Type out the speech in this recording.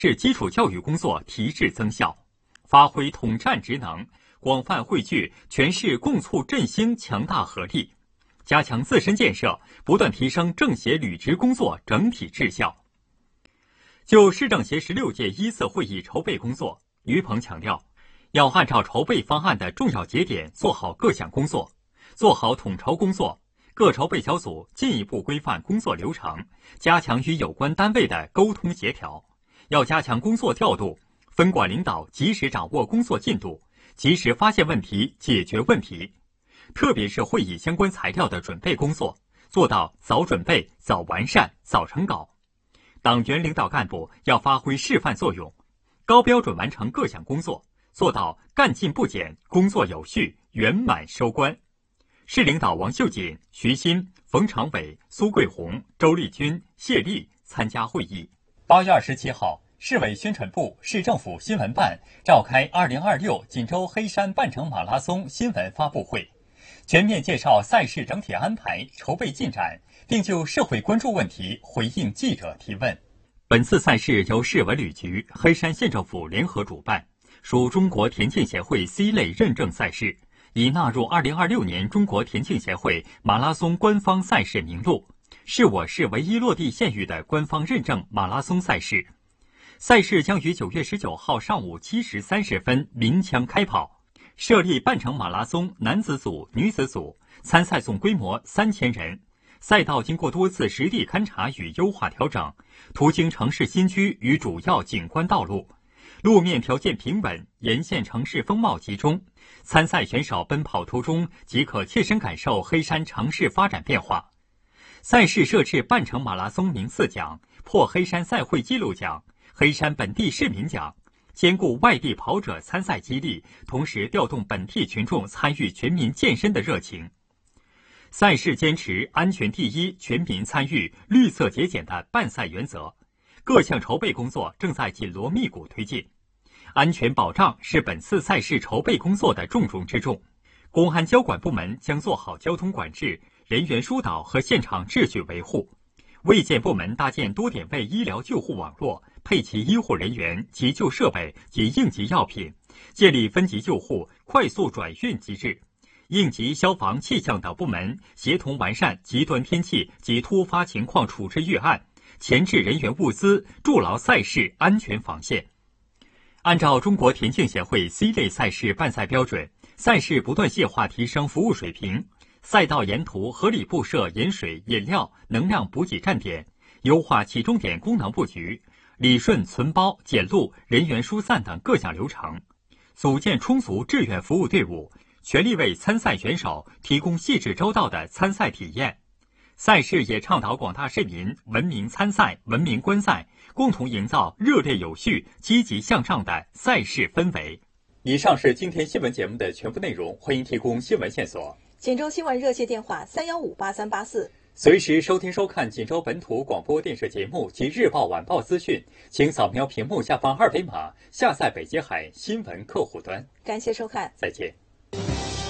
市基础教育工作提质增效，发挥统战职能，广泛汇聚全市共促振兴强大合力，加强自身建设，不断提升政协履职工作整体质效。就市政协16届一次会议筹备工作，于鹏强调，要按照筹备方案的重要节点做好各项工作，做好统筹工作。各筹备小组进一步规范工作流程，加强与有关单位的沟通协调。要加强工作调度，分管领导及时掌握工作进度，及时发现问题，解决问题。特别是会议相关材料的准备工作，做到早准备、早完善、早成稿。党员领导干部要发挥示范作用，高标准完成各项工作，做到干劲不减，工作有序，圆满收官。市领导王秀锦、徐新、冯长伟、苏桂红、周丽君、谢丽参加会议。8月27号，市委宣传部、市政府新闻办召开2026锦州黑山半程马拉松新闻发布会，全面介绍赛事整体安排、筹备进展，并就社会关注问题回应记者提问。本次赛事由市文旅局、黑山县政府联合主办，属中国田径协会 C 类认证赛事，已纳入2026年中国田径协会马拉松官方赛事名录，是我市唯一落地县域的官方认证马拉松赛事。赛事将于9月19号上午7时30分鸣枪开跑，设立半程马拉松男子组、女子组，参赛总规模3000人。赛道经过多次实地勘察与优化调整，途经城市新区与主要景观道路，路面条件平稳，沿线城市风貌集中。参赛选手奔跑途中即可切身感受黑山城市发展变化。赛事设置半程马拉松名次奖、破黑山赛会纪录奖、黑山本地市民奖，兼顾外地跑者参赛激励，同时调动本地群众参与全民健身的热情。赛事坚持安全第一、全民参与、绿色节俭的办赛原则，各项筹备工作正在紧锣密鼓推进。安全保障是本次赛事筹备工作的重中之重，公安交管部门将做好交通管制、人员疏导和现场秩序维护。卫健部门搭建多点位医疗救护网络，配齐医护人员、急救设备及应急药品，建立分级救护、快速转运机制。应急、消防、气象等部门协同完善极端天气及突发情况处置预案，前置人员物资，筑牢赛事安全防线。按照中国田径协会 C 类赛事办赛标准，赛事不断细化提升服务水平，赛道沿途合理布设饮水、饮料、能量补给站点，优化起终点功能布局，理顺存包、检录、人员疏散等各项流程，组建充足志愿服务队伍，全力为参赛选手提供细致周到的参赛体验。赛事也倡导广大市民文明参赛、文明观赛，共同营造热烈有序、积极向上的赛事氛围。以上是今天新闻节目的全部内容，欢迎提供新闻线索。 锦州新闻热线电话3158384， 随时收听收看锦州本土广播电视节目及日报晚报资讯，请扫描屏幕下方2维码下载北极海新闻客户端。 感谢收看， 再见。